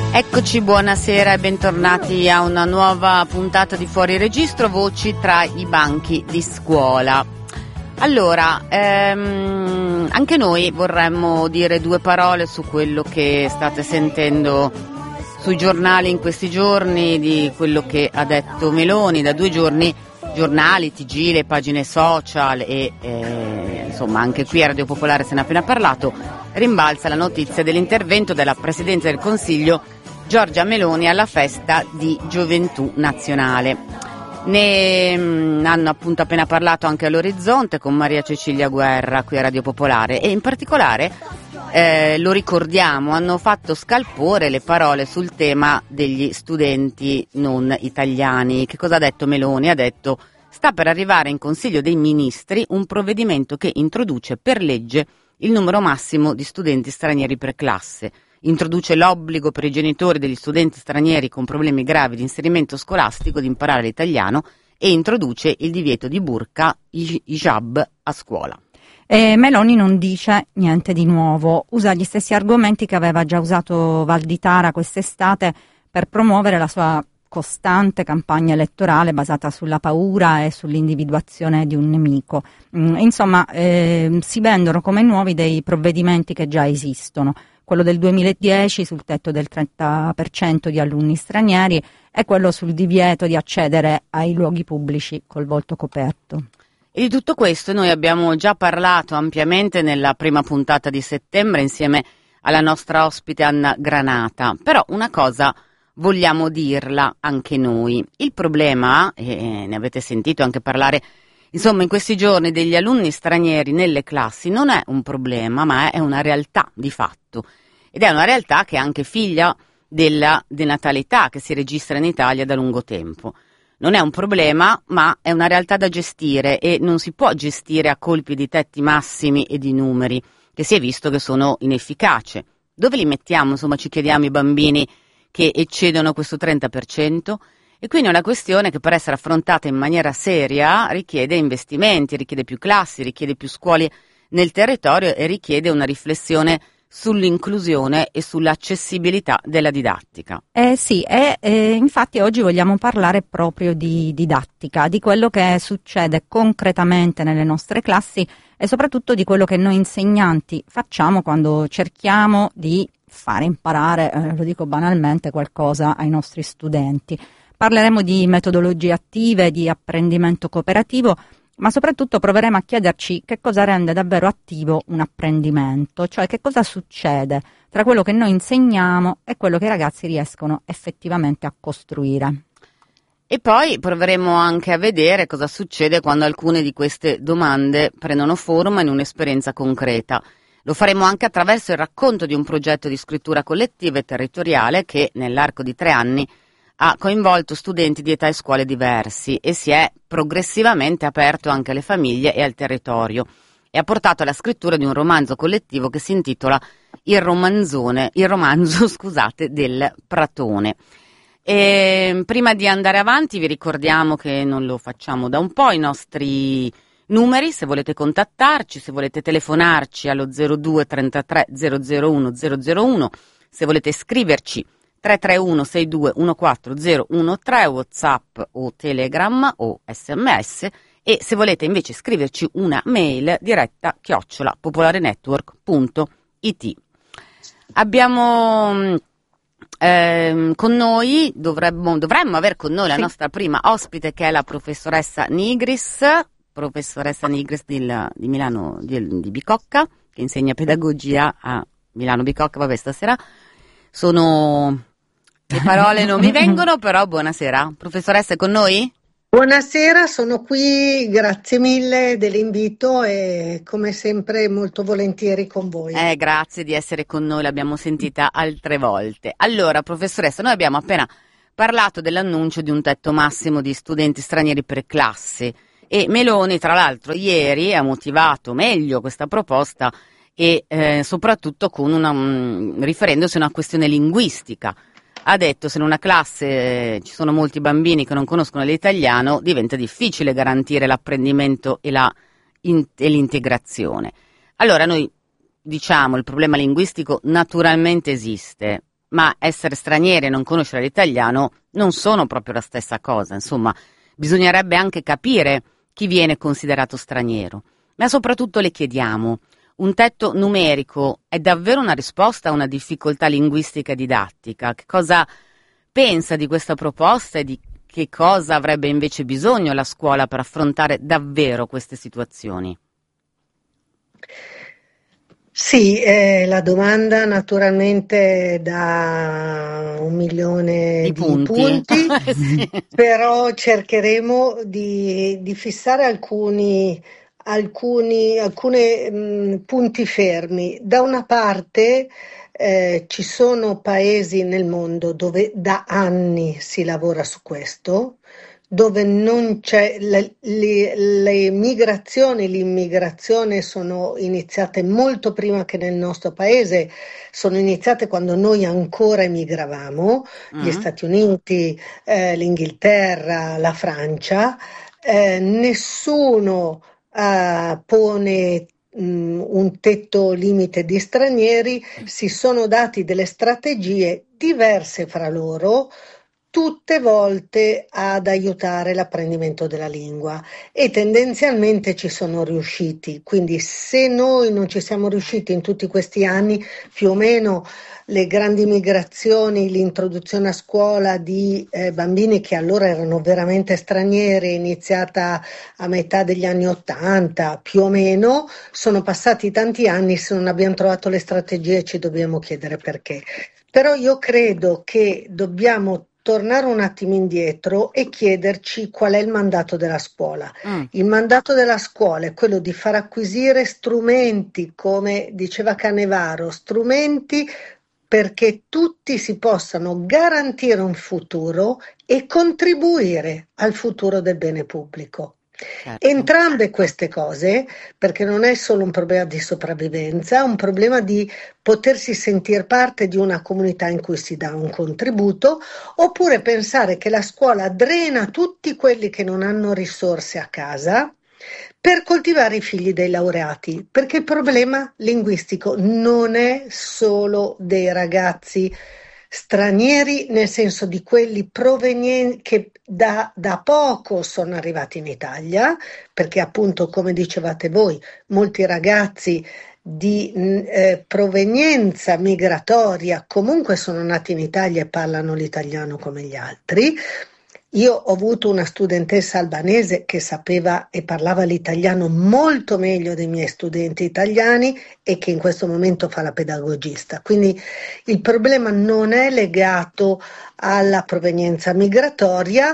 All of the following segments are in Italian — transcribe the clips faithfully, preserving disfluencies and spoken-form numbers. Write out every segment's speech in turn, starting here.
Eccoci, buonasera e bentornati a una nuova puntata di Fuori Registro, voci tra i banchi di scuola. Allora, ehm, anche noi vorremmo dire due parole su quello che state sentendo sui giornali in questi giorni, di quello che ha detto Meloni. Da due giorni giornali, T G, le pagine social e eh, insomma anche qui a Radio Popolare se ne è appena parlato, rimbalza la notizia dell'intervento della Presidenza del Consiglio Giorgia Meloni alla festa di Gioventù Nazionale. Ne mh, hanno appunto appena parlato anche all'Orizzonte con Maria Cecilia Guerra qui a Radio Popolare e in particolare, eh, lo ricordiamo, hanno fatto scalpore le parole sul tema degli studenti non italiani. Che cosa ha detto Meloni? Ha detto: sta per arrivare in Consiglio dei Ministri un provvedimento che introduce per legge il numero massimo di studenti stranieri per classe. Introduce l'obbligo per i genitori degli studenti stranieri con problemi gravi di inserimento scolastico di imparare l'italiano e introduce il divieto di burqa, hijab a scuola. E Meloni non dice niente di nuovo, usa gli stessi argomenti che aveva già usato Valditara quest'estate per promuovere la sua costante campagna elettorale basata sulla paura e sull'individuazione di un nemico. Insomma, eh, si vendono come nuovi dei provvedimenti che già esistono. Quello del duemiladieci sul tetto del trenta per cento di alunni stranieri e quello sul divieto di accedere ai luoghi pubblici col volto coperto. E di tutto questo noi abbiamo già parlato ampiamente nella prima puntata di settembre insieme alla nostra ospite Anna Granata, però una cosa vogliamo dirla anche noi. Il problema, e ne avete sentito anche parlare insomma in questi giorni, degli alunni stranieri nelle classi non è un problema, ma è una realtà di fatto. Ed è una realtà che è anche figlia della denatalità che si registra in Italia da lungo tempo. Non è un problema, ma è una realtà da gestire e non si può gestire a colpi di tetti massimi e di numeri, che si è visto che sono inefficaci. Dove li mettiamo, insomma, ci chiediamo, i bambini che eccedono questo trenta per cento? E quindi è una questione che per essere affrontata in maniera seria richiede investimenti, richiede più classi, richiede più scuole nel territorio e richiede una riflessione sull'inclusione e sull'accessibilità della didattica. Eh sì, e eh, infatti oggi vogliamo parlare proprio di didattica, di quello che succede concretamente nelle nostre classi e soprattutto di quello che noi insegnanti facciamo quando cerchiamo di fare imparare, eh, lo dico banalmente, qualcosa ai nostri studenti. Parleremo di metodologie attive, di apprendimento cooperativo, ma soprattutto proveremo a chiederci che cosa rende davvero attivo un apprendimento, cioè che cosa succede tra quello che noi insegniamo e quello che i ragazzi riescono effettivamente a costruire. E poi proveremo anche a vedere cosa succede quando alcune di queste domande prendono forma in un'esperienza concreta. Lo faremo anche attraverso il racconto di un progetto di scrittura collettiva e territoriale che nell'arco di tre anni ha coinvolto studenti di età e scuole diversi e si è progressivamente aperto anche alle famiglie e al territorio e ha portato alla scrittura di un romanzo collettivo che si intitola Il romanzone, il romanzo scusate, del Pratone. E prima di andare avanti vi ricordiamo che non lo facciamo da un po', i nostri numeri, se volete contattarci, se volete telefonarci allo zero due trentatré zero zero uno zero zero uno, se volete scriverci tre tre uno sei due uno quattro zero uno tre, WhatsApp o Telegram o sms, e se volete invece scriverci una mail diretta chiocciola popolarenetwork punto it. Abbiamo ehm, con noi, dovremmo, dovremmo aver con noi la sì. nostra prima ospite, che è la professoressa Nigris, professoressa Nigris di, di Milano, di, di Bicocca, che insegna pedagogia a Milano Bicocca. Vabbè, stasera sono... le parole non mi vengono, però buonasera. Professoressa, è con noi? Buonasera, sono qui, grazie mille dell'invito e come sempre molto volentieri con voi. Eh, grazie di essere con noi, l'abbiamo sentita altre volte. Allora, professoressa, noi abbiamo appena parlato dell'annuncio di un tetto massimo di studenti stranieri per classe e Meloni, tra l'altro, ieri ha motivato meglio questa proposta e eh, soprattutto con una, um, riferendosi a una questione linguistica. Ha detto: se in una classe eh, ci sono molti bambini che non conoscono l'italiano, diventa difficile garantire l'apprendimento e, la, in, e l'integrazione. Allora noi diciamo il problema linguistico naturalmente esiste, ma essere stranieri e non conoscere l'italiano non sono proprio la stessa cosa. Insomma, bisognerebbe anche capire chi viene considerato straniero. Ma soprattutto le chiediamo: un tetto numerico è davvero una risposta a una difficoltà linguistica e didattica? Che cosa pensa di questa proposta e di che cosa avrebbe invece bisogno la scuola per affrontare davvero queste situazioni? Sì, eh, la domanda naturalmente dà un milione Di di punti. punti, Sì. però cercheremo di, di fissare alcuni, alcuni alcune, mh, punti fermi. Da una parte eh, ci sono paesi nel mondo dove da anni si lavora su questo, dove non c'è le, le- le migrazioni, l'immigrazione sono iniziate molto prima che nel nostro paese, sono iniziate quando noi ancora emigravamo, gli Mm. Stati Uniti, eh, l'Inghilterra, la Francia. Eh, nessuno eh, pone mh, un tetto limite di stranieri, si sono dati delle strategie diverse fra loro, tutte volte ad aiutare l'apprendimento della lingua, e tendenzialmente ci sono riusciti. Quindi se noi non ci siamo riusciti in tutti questi anni, più o meno le grandi migrazioni, l'introduzione a scuola di eh, bambini che allora erano veramente stranieri, iniziata a metà degli anni Ottanta, più o meno, sono passati tanti anni, se non abbiamo trovato le strategie ci dobbiamo chiedere perché. Però io credo che dobbiamo tornare un attimo indietro e chiederci qual è il mandato della scuola. Mm. Il mandato della scuola è quello di far acquisire strumenti, come diceva Canevaro, strumenti perché tutti si possano garantire un futuro e contribuire al futuro del bene pubblico. Certo. Entrambe queste cose, perché non è solo un problema di sopravvivenza, è un problema di potersi sentire parte di una comunità in cui si dà un contributo, oppure pensare che la scuola drena tutti quelli che non hanno risorse a casa per coltivare i figli dei laureati, perché il problema linguistico non è solo dei ragazzi stranieri, nel senso di quelli provenienti che da, da poco sono arrivati in Italia, perché appunto, come dicevate voi, molti ragazzi di eh, provenienza migratoria comunque sono nati in Italia e parlano l'italiano come gli altri. Io ho avuto una studentessa albanese che sapeva e parlava l'italiano molto meglio dei miei studenti italiani e che in questo momento fa la pedagogista. Quindi il problema non è legato alla provenienza migratoria,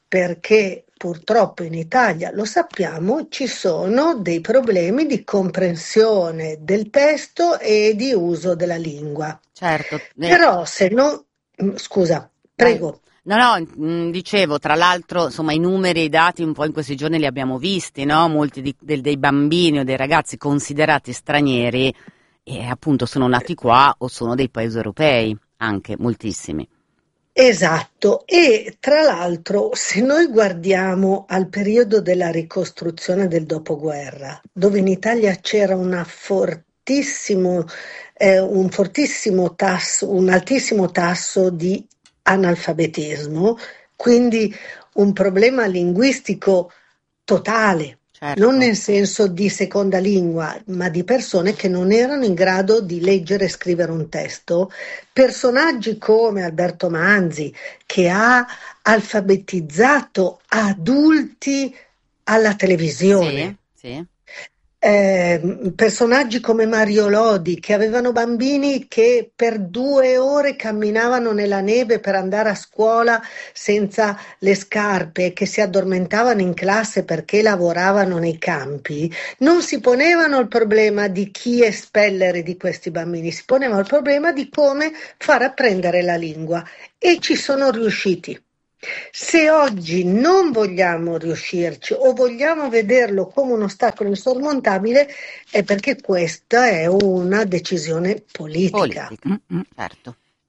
perché purtroppo in Italia, lo sappiamo, ci sono dei problemi di comprensione del testo e di uso della lingua. Certo. Eh, Però se no, scusa, vai. prego. No, no, mh, dicevo, tra l'altro, insomma, i numeri e i dati un po' in questi giorni li abbiamo visti, no? Molti di- del- dei bambini o dei ragazzi considerati stranieri, e appunto sono nati qua o sono dei paesi europei, anche moltissimi. Esatto, e tra l'altro se noi guardiamo al periodo della ricostruzione del dopoguerra, dove in Italia c'era una fortissimo, eh, un fortissimo tasso, un altissimo tasso di analfabetismo, quindi un problema linguistico totale. Certo. Non nel senso di seconda lingua, ma di persone che non erano in grado di leggere e scrivere un testo. Personaggi come Alberto Manzi, che ha alfabetizzato adulti alla televisione. Sì, sì. Eh, personaggi come Mario Lodi, che avevano bambini che per due ore camminavano nella neve per andare a scuola senza le scarpe, che si addormentavano in classe perché lavoravano nei campi. Non si ponevano il problema di chi espellere di questi bambini, si ponevano il problema di come far apprendere la lingua, e ci sono riusciti. Se oggi non vogliamo riuscirci o vogliamo vederlo come un ostacolo insormontabile, è perché questa è una decisione politica. Politica, certo.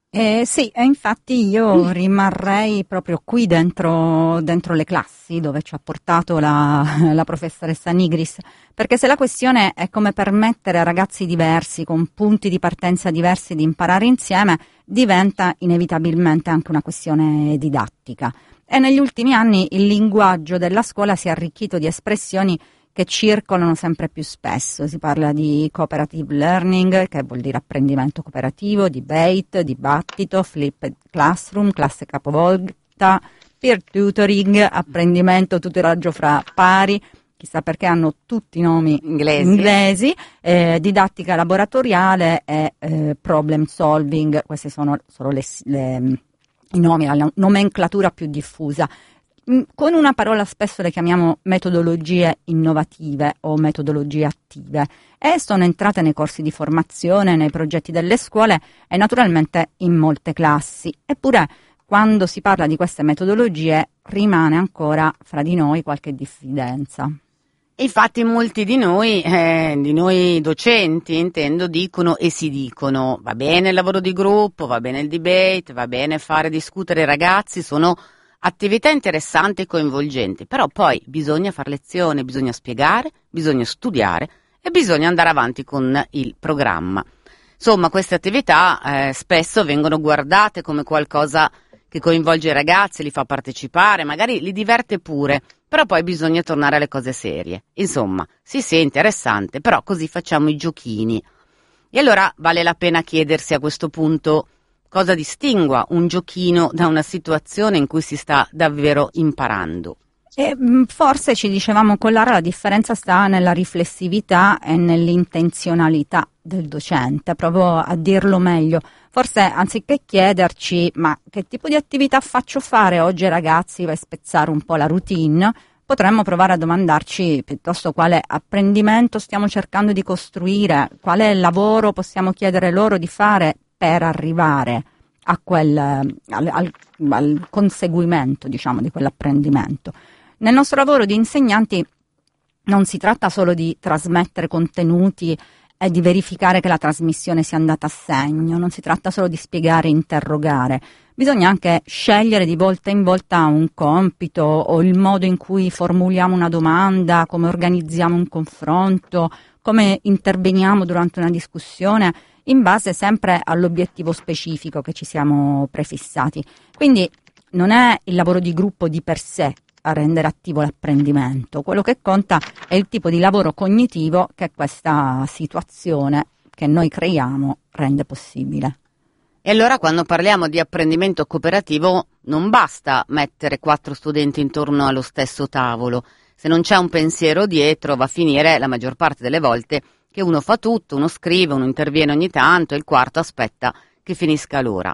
Eh, sì, e infatti io rimarrei proprio qui dentro, dentro le classi dove ci ha portato la, la professoressa Nigris, perché se la questione è come permettere a ragazzi diversi, con punti di partenza diversi, di imparare insieme, diventa inevitabilmente anche una questione didattica. E negli ultimi anni il linguaggio della scuola si è arricchito di espressioni che circolano sempre più spesso. Si parla di cooperative learning, che vuol dire apprendimento cooperativo, debate, dibattito, flipped classroom, classe capovolta, peer tutoring, apprendimento, tutoraggio fra pari, chissà perché hanno tutti nomi inglesi, inglesi eh, didattica laboratoriale e eh, problem solving. Questi sono solo le, le, i nomi, la nomenclatura più diffusa. Con una parola spesso le chiamiamo metodologie innovative o metodologie attive, e sono entrate nei corsi di formazione, nei progetti delle scuole e naturalmente in molte classi. Eppure quando si parla di queste metodologie rimane ancora fra di noi qualche diffidenza. Infatti molti di noi, eh, di noi docenti intendo, dicono e si dicono: va bene il lavoro di gruppo, va bene il debate, va bene fare discutere i ragazzi, sono attività interessanti e coinvolgenti, però poi bisogna fare lezione, bisogna spiegare, bisogna studiare e bisogna andare avanti con il programma. Insomma, queste attività eh, spesso vengono guardate come qualcosa che coinvolge i ragazzi, li fa partecipare, magari li diverte pure, però poi bisogna tornare alle cose serie. Insomma, sì, sì, è interessante, però così facciamo i giochini. E allora vale la pena chiedersi a questo punto cosa distingua un giochino da una situazione in cui si sta davvero imparando. E forse ci dicevamo con Lara la differenza sta nella riflessività e nell'intenzionalità del docente, provo a dirlo meglio. Forse anziché chiederci ma che tipo di attività faccio fare oggi ai ragazzi per spezzare un po' la routine, potremmo provare a domandarci piuttosto quale apprendimento stiamo cercando di costruire, quale lavoro possiamo chiedere loro di fare per arrivare a quel, al, al, al conseguimento, diciamo, di quell'apprendimento. Nel nostro lavoro di insegnanti non si tratta solo di trasmettere contenuti e di verificare che la trasmissione sia andata a segno, non si tratta solo di spiegare e interrogare, bisogna anche scegliere di volta in volta un compito o il modo in cui formuliamo una domanda, come organizziamo un confronto, come interveniamo durante una discussione, in base sempre all'obiettivo specifico che ci siamo prefissati. Quindi non è il lavoro di gruppo di per sé a rendere attivo l'apprendimento, quello che conta è il tipo di lavoro cognitivo che questa situazione che noi creiamo rende possibile. E allora quando parliamo di apprendimento cooperativo non basta mettere quattro studenti intorno allo stesso tavolo, se non c'è un pensiero dietro va a finire la maggior parte delle volte che uno fa tutto, uno scrive, uno interviene ogni tanto e il quarto aspetta che finisca l'ora.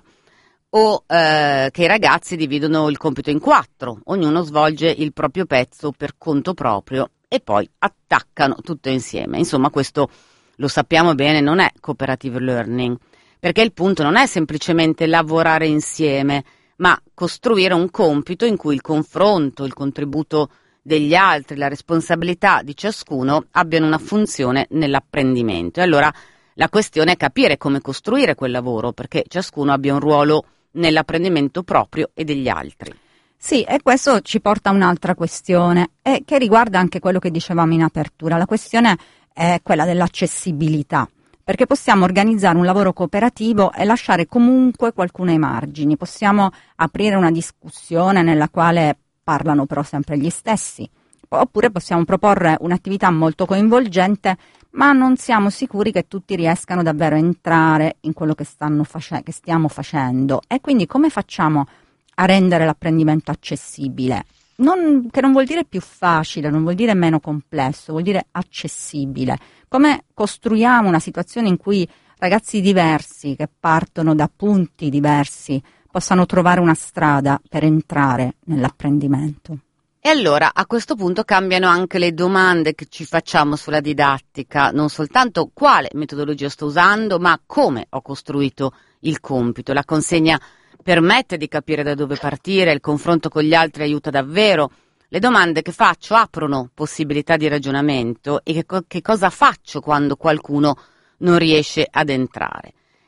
O eh, che i ragazzi dividono il compito in quattro, ognuno svolge il proprio pezzo per conto proprio e poi attaccano tutto insieme. Insomma, questo lo sappiamo bene, non è cooperative learning, perché il punto non è semplicemente lavorare insieme, ma costruire un compito in cui il confronto, il contributo degli altri, la responsabilità di ciascuno abbiano una funzione nell'apprendimento. E allora la questione è capire come costruire quel lavoro, perché ciascuno abbia un ruolo nell'apprendimento proprio e degli altri. Sì, e questo ci porta a un'altra questione, e che riguarda anche quello che dicevamo in apertura. La questione è quella dell'accessibilità, perché possiamo organizzare un lavoro cooperativo e lasciare comunque qualcuno ai margini. Possiamo aprire una discussione nella quale parlano però sempre gli stessi, oppure possiamo proporre un'attività molto coinvolgente, ma non siamo sicuri che tutti riescano davvero a entrare in quello che, stanno face- che stiamo facendo. E quindi come facciamo a rendere l'apprendimento accessibile? Non, che non vuol dire più facile, non vuol dire meno complesso, vuol dire accessibile. Come costruiamo una situazione in cui ragazzi diversi, che partono da punti diversi, possano trovare una strada per entrare nell'apprendimento? E allora a questo punto cambiano anche le domande che ci facciamo sulla didattica, non soltanto quale metodologia sto usando, ma come ho costruito il compito. La consegna permette di capire da dove partire, il confronto con gli altri aiuta davvero. Le domande che faccio aprono possibilità di ragionamento e che, co- che cosa faccio quando qualcuno non riesce ad entrare.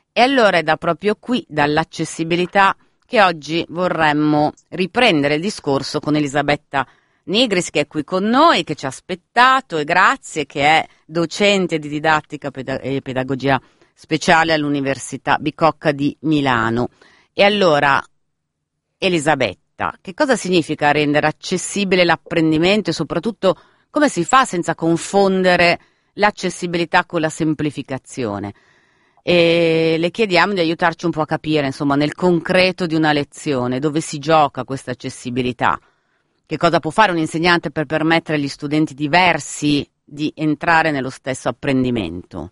E allora è da proprio qui, dall'accessibilità, che oggi vorremmo riprendere il discorso con Elisabetta Nigris, che è qui con noi, che ci ha aspettato, e grazie, che è docente di didattica e pedagogia speciale all'Università Bicocca di Milano. E allora, Elisabetta, che cosa significa rendere accessibile l'apprendimento e soprattutto come si fa senza confondere l'accessibilità con la semplificazione? E le chiediamo di aiutarci un po' a capire, insomma, nel concreto di una lezione, dove si gioca questa accessibilità. Che cosa può fare un insegnante per permettere agli studenti diversi di entrare nello stesso apprendimento?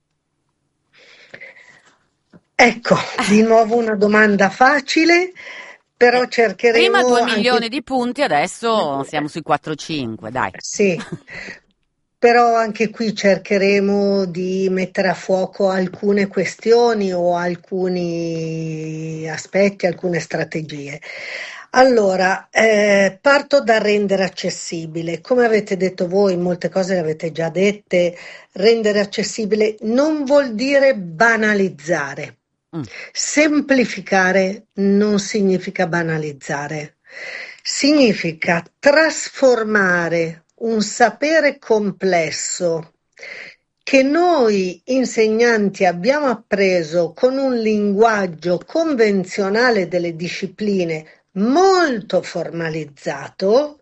Ecco, di nuovo una domanda facile, però Eh, cercheremo prima due anche... milioni di punti, adesso siamo sui quattro cinque, dai. Sì, però anche qui cercheremo di mettere a fuoco alcune questioni o alcuni aspetti, alcune strategie. Allora, eh, parto dal rendere accessibile. Come avete detto voi, molte cose le avete già dette, rendere accessibile non vuol dire banalizzare. Mm. Semplificare non significa banalizzare, significa trasformare un sapere complesso che noi insegnanti abbiamo appreso con un linguaggio convenzionale delle discipline molto formalizzato,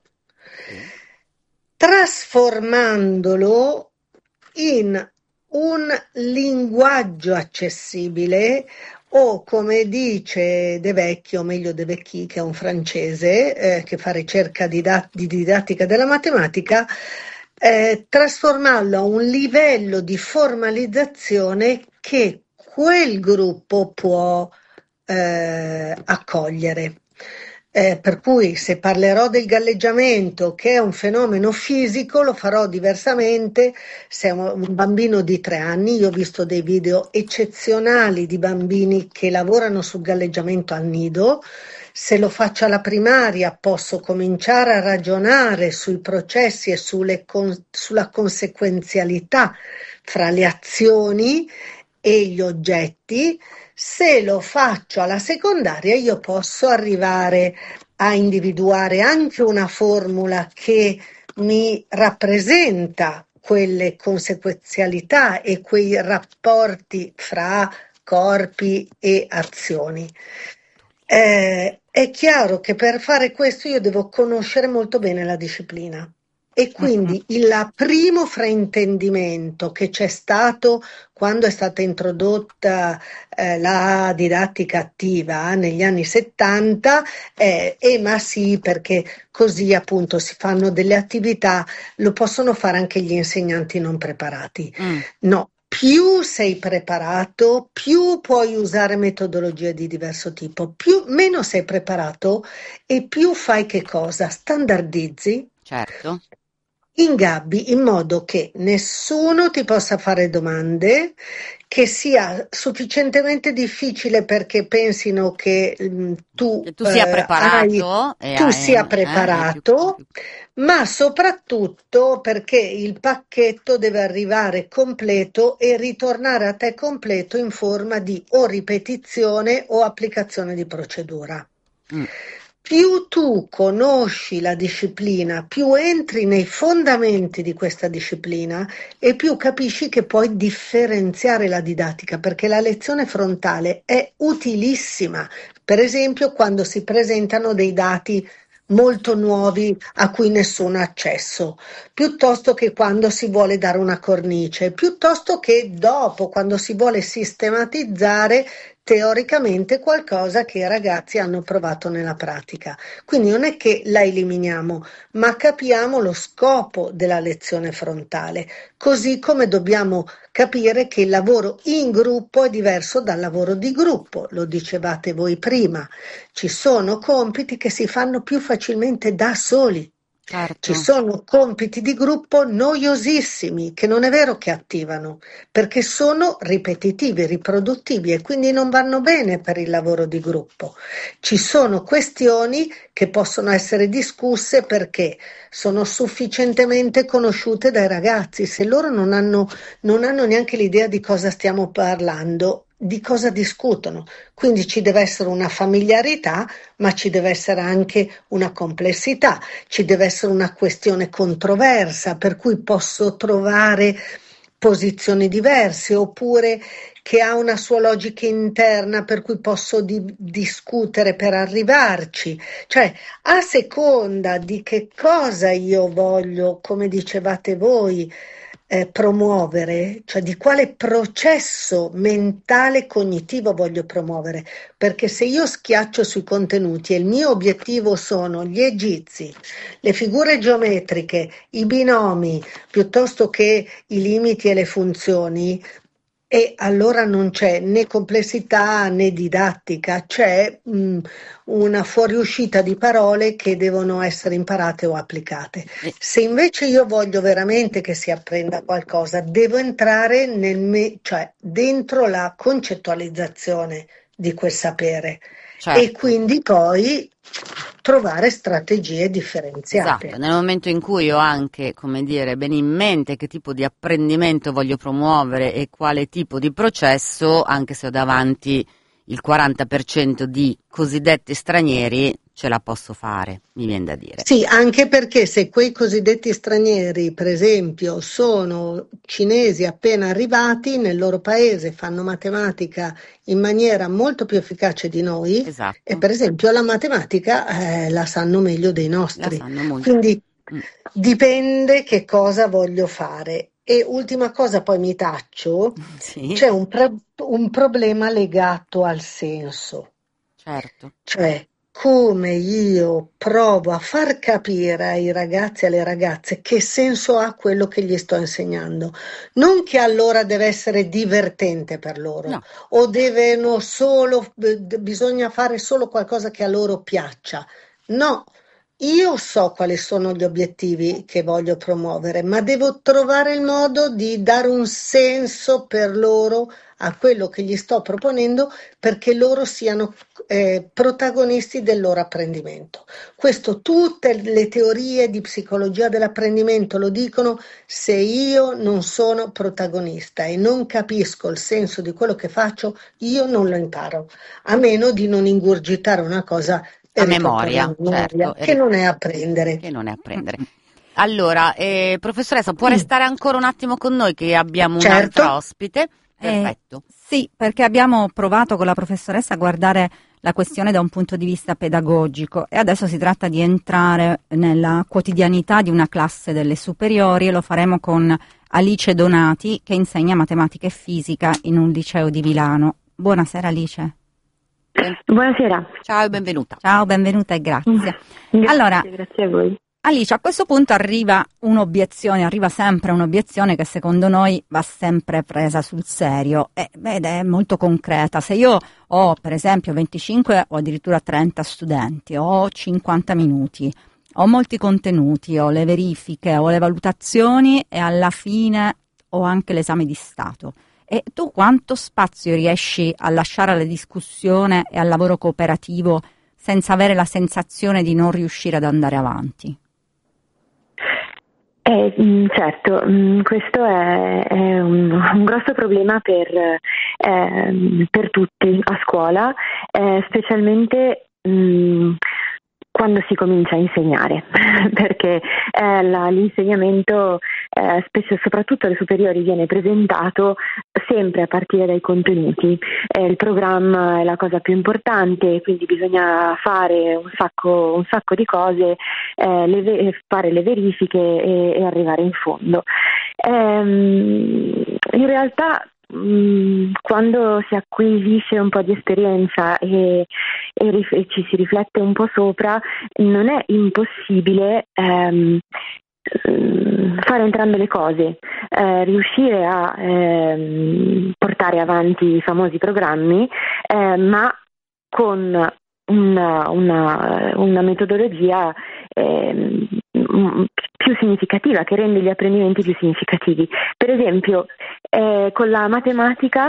trasformandolo in un linguaggio accessibile, o come dice De Vecchio, meglio De Vecchi, che è un francese eh, che fa ricerca di, dat- di didattica della matematica, eh, trasformarlo a un livello di formalizzazione che quel gruppo può eh, accogliere. Eh, per cui se parlerò del galleggiamento, che è un fenomeno fisico, lo farò diversamente. Se è un bambino di tre anni, io ho visto dei video eccezionali di bambini che lavorano sul galleggiamento al nido. Se lo faccio alla primaria posso cominciare a ragionare sui processi e sulle con- sulla conseguenzialità fra le azioni e gli oggetti. Se lo faccio alla secondaria, io posso arrivare a individuare anche una formula che mi rappresenta quelle conseguenzialità e quei rapporti fra corpi e azioni. Eh, è chiaro che per fare questo io devo conoscere molto bene la disciplina. E quindi il primo fraintendimento che c'è stato quando è stata introdotta eh, la didattica attiva eh, negli anni settanta è eh, ma sì, perché così appunto si fanno delle attività, lo possono fare anche gli insegnanti non preparati. Mm. No, più sei preparato, più puoi usare metodologie di diverso tipo, più, meno sei preparato e più fai che cosa? Standardizzi. Certo. Ingabbi in modo che nessuno ti possa fare domande, che sia sufficientemente difficile perché pensino che mh, tu, Che tu sia eh, preparato hai, e tu hai, sia eh, preparato, più- ma soprattutto perché il pacchetto deve arrivare completo e ritornare a te completo in forma di o ripetizione o applicazione di procedura. Mm. Più tu conosci la disciplina, più entri nei fondamenti di questa disciplina e più capisci che puoi differenziare la didattica, perché la lezione frontale è utilissima, per esempio quando si presentano dei dati molto nuovi a cui nessuno ha accesso, piuttosto che quando si vuole dare una cornice, piuttosto che dopo, quando si vuole sistematizzare teoricamente qualcosa che i ragazzi hanno provato nella pratica. Quindi non è che la eliminiamo, ma capiamo lo scopo della lezione frontale, così come dobbiamo capire che il lavoro in gruppo è diverso dal lavoro di gruppo, lo dicevate voi prima. Ci sono compiti che si fanno più facilmente da soli. Certo. Ci sono compiti di gruppo noiosissimi, che non è vero che attivano, perché sono ripetitivi, riproduttivi e quindi non vanno bene per il lavoro di gruppo. Ci sono questioni che possono essere discusse perché sono sufficientemente conosciute dai ragazzi. Se loro non hanno, non hanno neanche l'idea di cosa stiamo parlando, di cosa discutono. Quindi ci deve essere una familiarità, ma ci deve essere anche una complessità, ci deve essere una questione controversa, per cui posso trovare posizioni diverse, oppure che ha una sua logica interna per cui posso di- discutere per arrivarci. Cioè, a seconda di che cosa io voglio, come dicevate voi, eh, promuovere, cioè di quale processo mentale cognitivo voglio promuovere, perché se io schiaccio sui contenuti e il mio obiettivo sono gli egizi, le figure geometriche, i binomi, piuttosto che i limiti e le funzioni, e allora non c'è né complessità né didattica, c'è mh, una fuoriuscita di parole che devono essere imparate o applicate. E- Se invece io voglio veramente che si apprenda qualcosa, devo entrare nel me- cioè dentro la concettualizzazione di quel sapere e certo. quindi poi trovare strategie differenziate. Esatto, nel momento in cui ho anche, come dire, bene in mente che tipo di apprendimento voglio promuovere e quale tipo di processo, anche se ho davanti il quaranta per cento di cosiddetti stranieri, ce la posso fare, mi viene da dire. Sì, anche perché se quei cosiddetti stranieri, per esempio, sono cinesi appena arrivati nel loro paese, fanno matematica in maniera molto più efficace di noi e Esatto, per esempio la matematica eh, la sanno meglio dei la nostri. sanno molto. Quindi Mm, dipende che cosa voglio fare. E ultima cosa, poi mi taccio, sì, c'è un, pro- un problema legato al senso. certo. Cioè, come io provo a far capire ai ragazzi e alle ragazze che senso ha quello che gli sto insegnando. Non che allora deve essere divertente per loro No, o devono solo, b- bisogna fare solo qualcosa che a loro piaccia. No, io so quali sono gli obiettivi che voglio promuovere, ma devo trovare il modo di dare un senso per loro a quello che gli sto proponendo perché loro siano eh, protagonisti del loro apprendimento. Questo tutte le teorie di psicologia dell'apprendimento lo dicono: se io non sono protagonista e non capisco il senso di quello che faccio, io non lo imparo, a meno di non ingurgitare una cosa e a riproporla memoria, a memoria, certo, e che ri- non è apprendere. che non è apprendere. Allora, eh, professoressa, può Sì, restare ancora un attimo con noi che abbiamo certo. un'altra ospite? Eh, Perfetto. sì, perché abbiamo provato con la professoressa a guardare la questione da un punto di vista pedagogico e adesso si tratta di entrare nella quotidianità di una classe delle superiori e lo faremo con Alice Donati che insegna matematica e fisica in un liceo di Milano. Buonasera Alice. Ben- Buonasera. Ciao e benvenuta. Ciao, benvenuta e grazie. Grazie, Allora, grazie a voi. Alice, a questo punto arriva un'obiezione, arriva sempre un'obiezione che secondo noi va sempre presa sul serio e, ed è molto concreta. Se io ho per esempio venticinque o addirittura trenta studenti, ho cinquanta minuti, ho molti contenuti, ho le verifiche, ho le valutazioni e alla fine ho anche l'esame di Stato. E tu quanto spazio riesci a lasciare alla discussione e al lavoro cooperativo senza avere la sensazione di non riuscire ad andare avanti? Eh, mh, certo, mh, questo è, è un, un grosso problema per, ehm, per tutti a scuola, eh, specialmente mh, quando si comincia a insegnare, perché eh, la, l'insegnamento, eh, spesso, soprattutto alle superiori, viene presentato sempre a partire dai contenuti. Eh, il programma è la cosa più importante, quindi bisogna fare un sacco, un sacco di cose, eh, le, fare le verifiche e, e arrivare in fondo. Ehm, in realtà mh, quando si acquisisce un po' di esperienza e, e, rif- e ci si riflette un po' sopra, non è impossibile ehm, fare entrambe le cose, eh, riuscire a ehm, portare avanti i famosi programmi, eh, ma con una, una, una metodologia ehm, più significativa, che rende gli apprendimenti più significativi. Per esempio, eh, con la matematica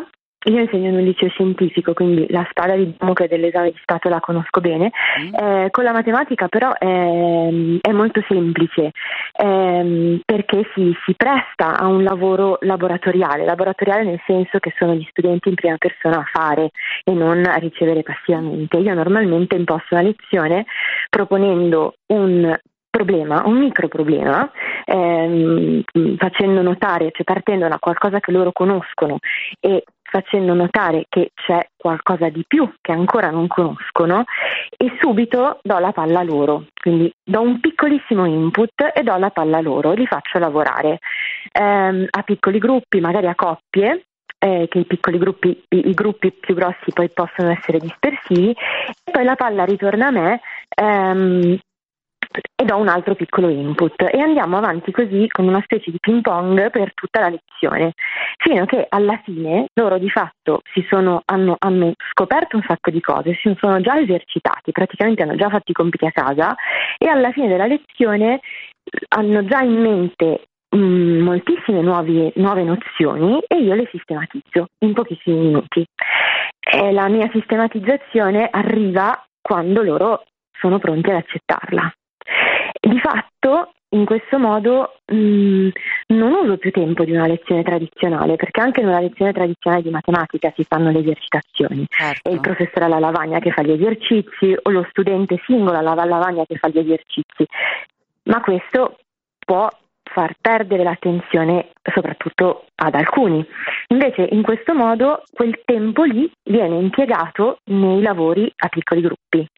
io insegno in un liceo scientifico, quindi la spada di Damocle dell'esame di Stato la conosco bene. Mm. Eh, con la matematica però è, è molto semplice, ehm, perché si, si presta a un lavoro laboratoriale, laboratoriale nel senso che sono gli studenti in prima persona a fare e non a ricevere passivamente. Io normalmente imposto una lezione proponendo un problema, un micro problema, ehm, facendo notare, cioè partendo da qualcosa che loro conoscono e facendo notare che c'è qualcosa di più che ancora non conoscono, e subito do la palla loro, quindi do un piccolissimo input e do la palla loro e li faccio lavorare ehm, a piccoli gruppi, magari a coppie, eh, che i piccoli gruppi, i, i gruppi più grossi poi possono essere dispersivi, e poi la palla ritorna a me ehm, e do un altro piccolo input e andiamo avanti così con una specie di ping pong per tutta la lezione, fino a che alla fine loro di fatto si sono, hanno, hanno scoperto un sacco di cose, si sono già esercitati, praticamente hanno già fatto i compiti a casa e alla fine della lezione hanno già in mente mh, moltissime nuove, nuove nozioni e io le sistematizzo in pochissimi minuti. E la mia sistematizzazione arriva quando loro sono pronti ad accettarla. Di fatto, in questo modo mh, non uso più tempo di una lezione tradizionale, perché anche in una lezione tradizionale di matematica si fanno le esercitazioni. Certo. È il professore alla lavagna che fa gli esercizi o lo studente singolo alla lavagna che fa gli esercizi, ma questo può far perdere l'attenzione soprattutto ad alcuni. Invece in questo modo quel tempo lì viene impiegato nei lavori a piccoli gruppi.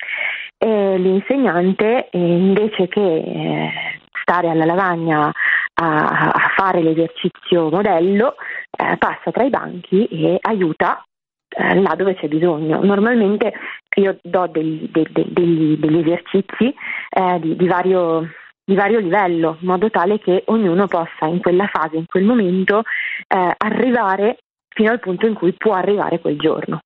E l'insegnante eh, invece che eh, stare alla lavagna a, a fare l'esercizio modello eh, passa tra i banchi e aiuta eh, là dove c'è bisogno. Normalmente io do degli, de, de, degli, degli esercizi eh, di, di vario di vario livello, in modo tale che ognuno possa in quella fase, in quel momento eh, arrivare fino al punto in cui può arrivare quel giorno.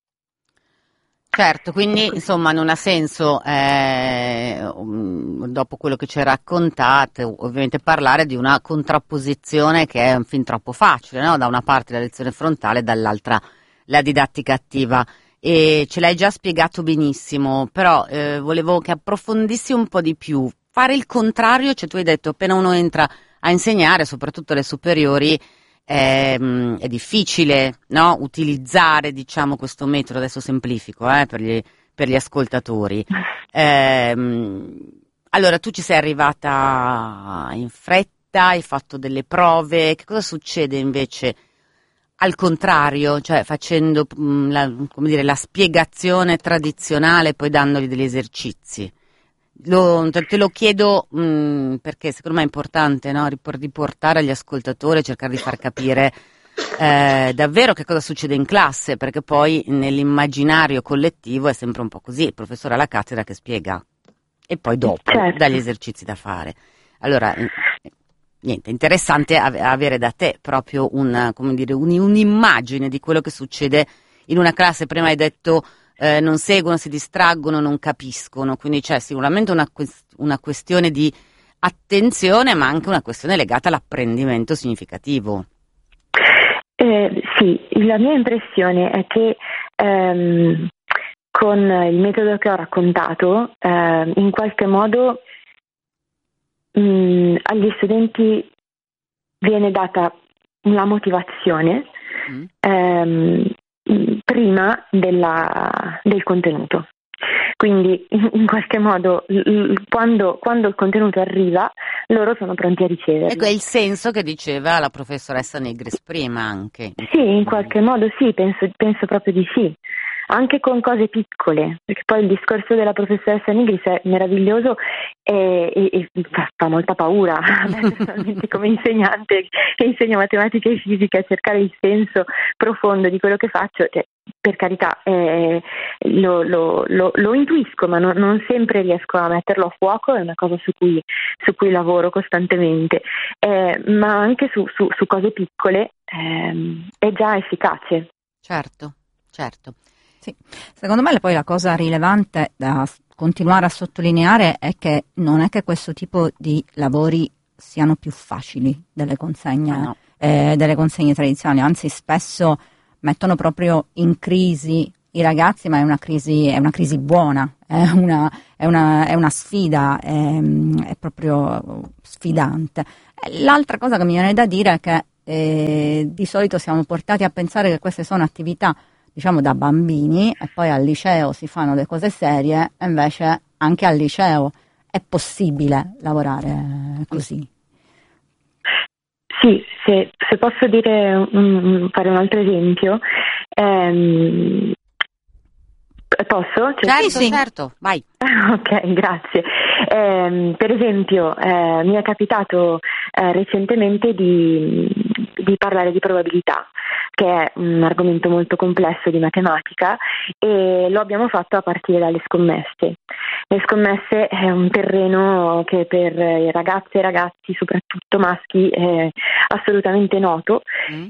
Certo, quindi insomma non ha senso, eh, dopo quello che ci hai raccontato, ovviamente parlare di una contrapposizione che è fin troppo facile, no? Da una parte la lezione frontale, dall'altra la didattica attiva. E ce l'hai già spiegato benissimo, però eh, volevo che approfondissi un po' di più. Fare il contrario, cioè tu hai detto appena uno entra a insegnare, soprattutto alle superiori, È, è difficile, no? Utilizzare, diciamo, questo metodo, adesso semplifico eh, per, gli, per gli ascoltatori. Eh, allora, tu ci sei arrivata in fretta, hai fatto delle prove, che cosa succede invece al contrario, cioè facendo mh, la, come dire, la spiegazione tradizionale, poi dandogli degli esercizi? Lo, te lo chiedo mh, perché secondo me è importante, no? Riportare agli ascoltatori, cercare di far capire eh, davvero che cosa succede in classe, perché poi nell'immaginario collettivo è sempre un po' così, il professore alla cattedra che spiega e poi dopo certo. dà gli esercizi da fare. Allora, niente, interessante avere da te proprio una, come dire, un'immagine di quello che succede in una classe. Prima hai detto Eh, non seguono, si distraggono, non capiscono, quindi c'è sicuramente una, una questione di attenzione, ma anche una questione legata all'apprendimento significativo. Eh, sì, la mia impressione è che ehm, con il metodo che ho raccontato, eh, in qualche modo mh, agli studenti viene data una motivazione mm. ehm, prima della, del contenuto. Quindi in, in qualche modo l, quando, quando il contenuto arriva loro sono pronti a riceverlo. Ecco, è il senso che diceva la professoressa Negris prima anche. Sì, in qualche modo sì, penso, penso proprio di sì. Anche con cose piccole, perché poi il discorso della professoressa Negris è meraviglioso e, e, e fa, fa molta paura a me personalmente come insegnante che insegno matematica e fisica, cercare il senso profondo di quello che faccio, cioè, per carità eh, lo, lo, lo, lo intuisco, ma non, non sempre riesco a metterlo a fuoco, è una cosa su cui, su cui lavoro costantemente, eh, ma anche su, su, su cose piccole eh, è già efficace. Certo, certo. Sì. Secondo me poi la cosa rilevante da continuare a sottolineare è che non è che questo tipo di lavori siano più facili delle consegne, no. eh, delle consegne tradizionali, anzi spesso mettono proprio in crisi i ragazzi, ma è una crisi, è una crisi buona, è una, è una, è una sfida, è, è proprio sfidante. L'altra cosa che mi viene da dire è che eh, di solito siamo portati a pensare che queste sono attività, diciamo, da bambini, e poi al liceo si fanno le cose serie, e invece anche al liceo è possibile lavorare così. Sì, se, se posso dire un, fare un altro esempio, ehm, posso? Cioè, Certo, sì, sì. certo, vai. Ok, grazie. Eh, per esempio, eh, mi è capitato eh, recentemente di, di parlare di probabilità, che è un argomento molto complesso di matematica, e lo abbiamo fatto a partire dalle scommesse. Le scommesse è un terreno che per i ragazze e ragazzi, soprattutto maschi, è assolutamente noto, Mm.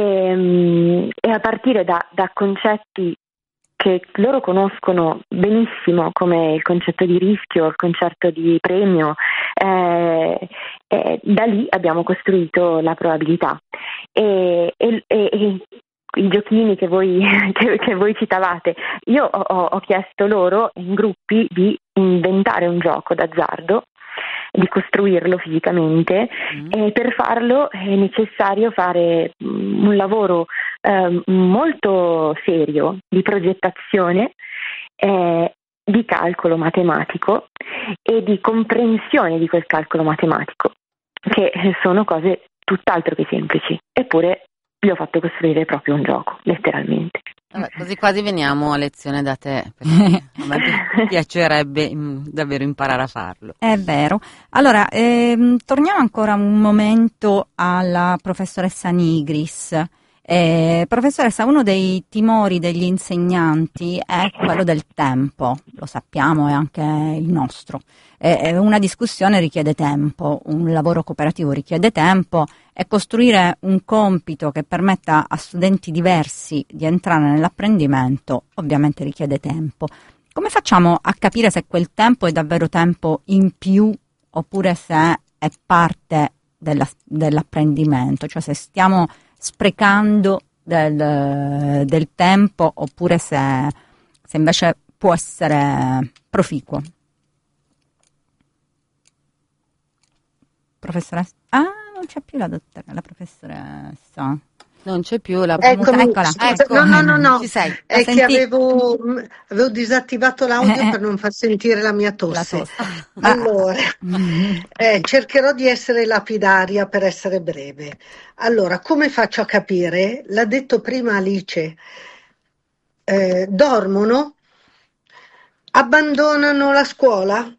e, e a partire da, da concetti che loro conoscono benissimo, come il concetto di rischio, il concetto di premio, eh, eh, da lì abbiamo costruito la probabilità. E, e, e, e i giochini che voi, che, che voi citavate, io ho, ho chiesto loro in gruppi di inventare un gioco d'azzardo, di costruirlo fisicamente, Mm. e per farlo è necessario fare mm, un lavoro eh, molto serio di progettazione, eh, di calcolo matematico e di comprensione di quel calcolo matematico, che sono cose tutt'altro che semplici, eppure gli ho fatto costruire proprio un gioco, letteralmente. Vabbè, così quasi veniamo a lezione da te, perché a me pi- piacerebbe mm, davvero imparare a farlo. È vero. Allora, ehm, torniamo ancora un momento alla professoressa Nigris. Eh, professoressa, uno dei timori degli insegnanti è quello del tempo, lo sappiamo, è anche il nostro. Eh, una discussione richiede tempo, un lavoro cooperativo richiede tempo, e costruire un compito che permetta a studenti diversi di entrare nell'apprendimento ovviamente richiede tempo. Come facciamo a capire se quel tempo è davvero tempo in più oppure se è parte della- dell'apprendimento, cioè se stiamo sprecando del, del tempo oppure se, se invece può essere proficuo? Professoressa? Ah, non c'è più la dottoressa, la professoressa. Non c'è più la... Eccomi, Eccola, scusa, ecco. no, no, no, no, Ci sei. La è che senti- avevo, mh, avevo disattivato l'audio Eh, eh. per non far sentire la mia La tosse. tosse. Ma- Allora, eh, cercherò di essere lapidaria per essere breve. Allora, come faccio a capire? L'ha detto prima Alice, eh, dormono, abbandonano la scuola,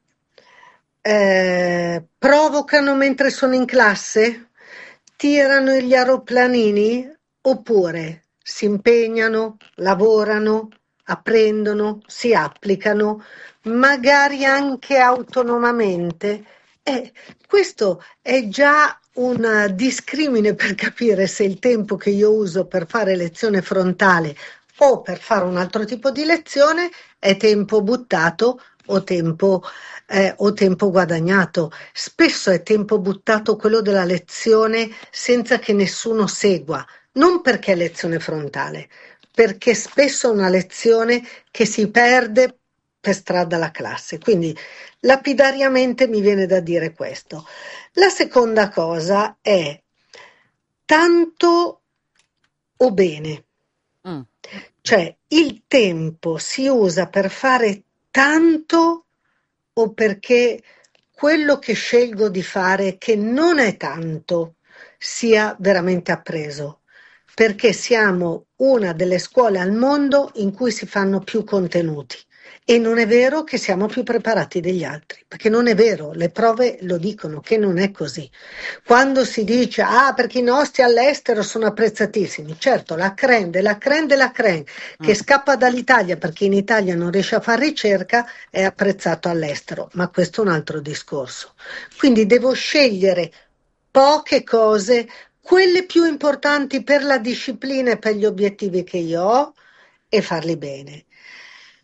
eh, provocano mentre sono in classe, tirano gli aeroplanini, oppure si impegnano, lavorano, apprendono, si applicano, magari anche autonomamente. E questo è già un discrimine per capire se il tempo che io uso per fare lezione frontale o per fare un altro tipo di lezione è tempo buttato o tempo, eh, o tempo guadagnato. Spesso è tempo buttato quello della lezione senza che nessuno segua, non perché è lezione frontale, perché spesso è una lezione che si perde per strada dalla classe. Quindi lapidariamente mi viene da dire questo. La seconda cosa è tanto o bene. Mm. Cioè, il tempo si usa per fare tanto o perché quello che scelgo di fare, che non è tanto, sia veramente appreso. Perché siamo una delle scuole al mondo in cui si fanno più contenuti. E non è vero che siamo più preparati degli altri, perché non è vero, le prove lo dicono che non è così. Quando si dice, ah, perché i nostri all'estero sono apprezzatissimi, certo, la crème della crème della crème, che Mm. scappa dall'Italia perché in Italia non riesce a fare ricerca, è apprezzato all'estero, ma questo è un altro discorso. Quindi devo scegliere poche cose, quelle più importanti per la disciplina e per gli obiettivi che io ho, e farli bene.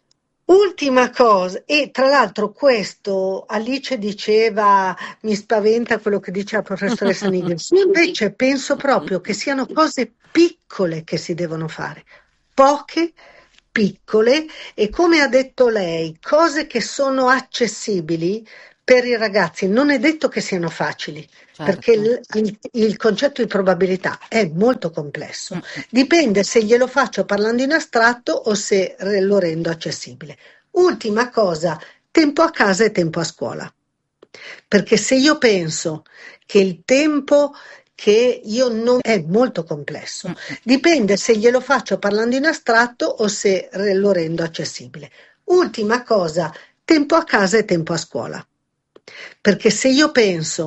Ultima cosa, e tra l'altro questo Alice diceva mi spaventa quello che dice la professoressa Nigris, io invece penso proprio che siano cose piccole che si devono fare, poche, piccole e come ha detto lei, cose che sono accessibili per i ragazzi, non è detto che siano facili, Certo. perché il, il, il concetto di probabilità è molto complesso. Dipende se glielo faccio parlando in astratto o se re- lo rendo accessibile. Ultima cosa, tempo a casa e tempo a scuola. Perché se io penso che il tempo che io non è molto complesso, dipende se glielo faccio parlando in astratto o se re- lo rendo accessibile. Ultima cosa, tempo a casa e tempo a scuola. Perché se io penso